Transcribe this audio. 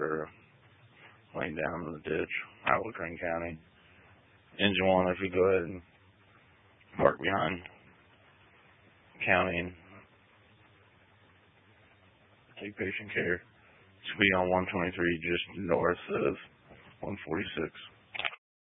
starter laying down in the ditch, Iowa Crane County. Engine 1, if you go ahead and park behind county and take patient care. Should be on 123 just north of 146.